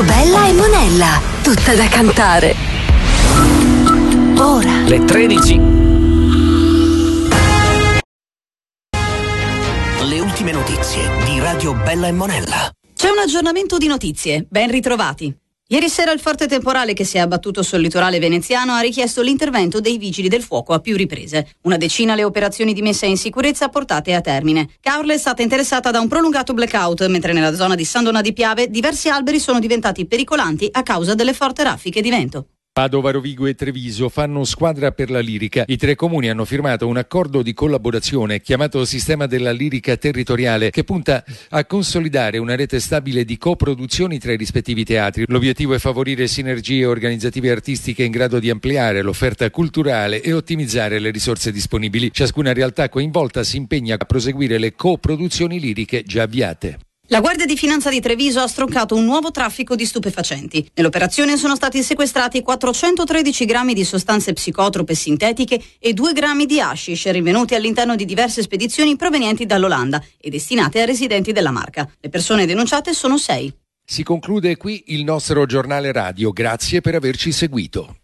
Radio Bella e Monella, tutta da cantare. Ora. Le 13. Le ultime notizie di Radio Bella e Monella. C'è un aggiornamento di notizie, ben ritrovati. Ieri sera il forte temporale che si è abbattuto sul litorale veneziano ha richiesto l'intervento dei vigili del fuoco a più riprese. Una decina le operazioni di messa in sicurezza portate a termine. Caorle è stata interessata da un prolungato blackout, mentre nella zona di San Donà di Piave diversi alberi sono diventati pericolanti a causa delle forti raffiche di vento. Padova, Rovigo e Treviso fanno squadra per la lirica. I tre comuni hanno firmato un accordo di collaborazione chiamato Sistema della Lirica Territoriale che punta a consolidare una rete stabile di coproduzioni tra i rispettivi teatri. L'obiettivo è favorire sinergie organizzative e artistiche in grado di ampliare l'offerta culturale e ottimizzare le risorse disponibili. Ciascuna realtà coinvolta si impegna a proseguire le coproduzioni liriche già avviate. La Guardia di Finanza di Treviso ha stroncato un nuovo traffico di stupefacenti. Nell'operazione sono stati sequestrati 413 grammi di sostanze psicotrope sintetiche e 2 grammi di hashish rinvenuti all'interno di diverse spedizioni provenienti dall'Olanda e destinate a residenti della Marca. Le persone denunciate sono 6. Si conclude qui il nostro giornale radio. Grazie per averci seguito.